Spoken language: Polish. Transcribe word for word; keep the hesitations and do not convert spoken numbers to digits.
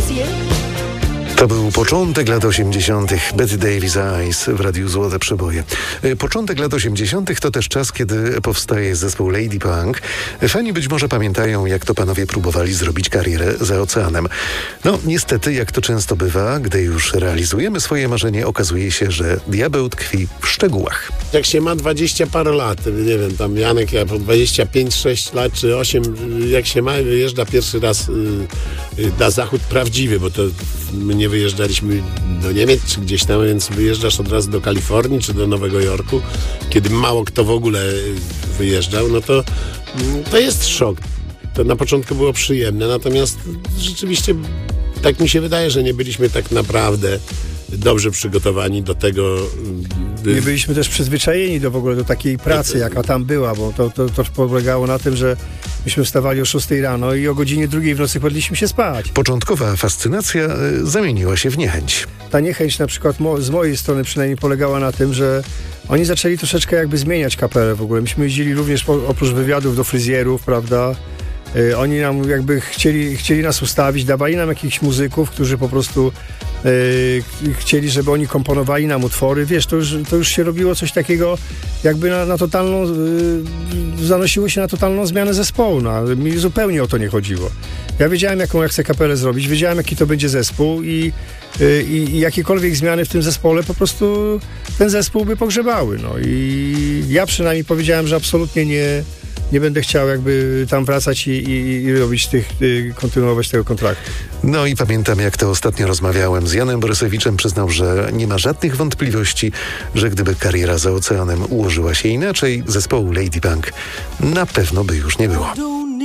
rację. To był początek lat osiemdziesiątych. Bette Davis Eyes w Radiu Złote Przeboje. Początek lat osiemdziesiątych to też czas, kiedy powstaje zespół Lady Punk. Fani być może pamiętają, jak to panowie próbowali zrobić karierę za oceanem. No, niestety, jak to często bywa, gdy już realizujemy swoje marzenie, okazuje się, że diabeł tkwi w szczegółach. Jak się ma dwadzieścia parę lat, nie wiem, tam Janek ja po dwadzieścia pięć, sześć lat czy osiem, jak się ma, wyjeżdża pierwszy raz y, y, na zachód prawdziwy, bo to my nie wyjeżdżaliśmy do Niemiec czy gdzieś tam, więc wyjeżdżasz od razu do Kalifornii czy do Nowego Jorku, kiedy mało kto w ogóle wyjeżdżał, no to, to jest szok. To na początku było przyjemne, natomiast rzeczywiście tak mi się wydaje, że nie byliśmy tak naprawdę dobrze przygotowani do tego. By... Nie byliśmy też przyzwyczajeni do w ogóle do takiej pracy, jaka tam była, bo to, to, to polegało na tym, że myśmy wstawali o szóstej rano i o godzinie drugiej w nocy kładliśmy się spać. Początkowa fascynacja y, zamieniła się w niechęć. Ta niechęć na przykład mo- z mojej strony przynajmniej polegała na tym, że oni zaczęli troszeczkę jakby zmieniać kapelę w ogóle. Myśmy jeździli również po, oprócz wywiadów do fryzjerów, prawda? Y, oni nam jakby chcieli, chcieli nas ustawić, dawali nam jakichś muzyków, którzy po prostu Yy, chcieli, żeby oni komponowali nam utwory. Wiesz, to już, to już się robiło coś takiego jakby na, na totalną yy, zanosiło się na totalną zmianę zespołu. No, ale mi zupełnie o to nie chodziło. Ja wiedziałem, jaką ja chcę kapelę zrobić, wiedziałem, jaki to będzie zespół i, yy, i jakiekolwiek zmiany w tym zespole po prostu ten zespół by pogrzebały. No i ja przynajmniej powiedziałem, że absolutnie nie nie będę chciał jakby tam wracać i, i, i robić tych, y, kontynuować tego kontraktu. No i pamiętam, jak to ostatnio rozmawiałem z Janem Borysowiczem, przyznał, że nie ma żadnych wątpliwości, że gdyby kariera za oceanem ułożyła się inaczej, zespołu Lady Punk na pewno by już nie było.